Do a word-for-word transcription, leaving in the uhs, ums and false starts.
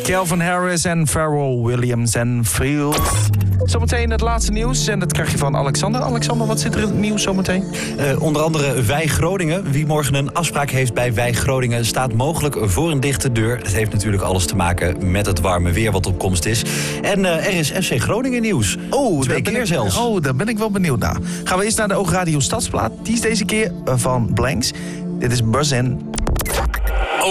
Calvin Harris en Pharrell Williams en Fields. Zometeen het laatste nieuws en dat krijg je van Alexander. Alexander, wat zit er in het nieuws zometeen? Uh, onder andere Wij Groningen. Wie morgen een afspraak heeft bij Wij Groningen staat mogelijk voor een dichte deur. Het heeft natuurlijk alles te maken met het warme weer wat op komst is. En uh, er is F C Groningen nieuws. Oh, Twee keer ik, zelfs. Oh, daar ben ik wel benieuwd naar. Gaan we eerst naar de Oogradio Stadsplaat. Die is deze keer van Blanks. Dit is Buzzin'.